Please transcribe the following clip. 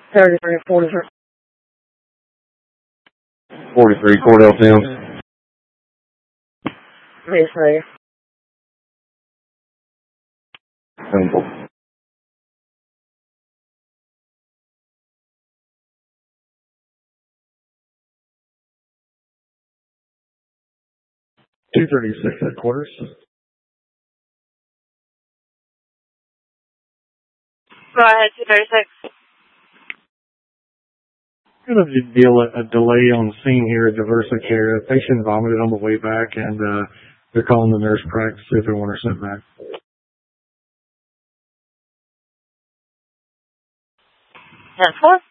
33 and 43. 43, Cordell Towns. Yes, sir. Simple. $236 headquarters. Go ahead, 236. Going to deal a delay on the scene here at Diversa Care. A patient vomited on the way back, and they're calling the nurse prac to see if they want her sent back. 10-4.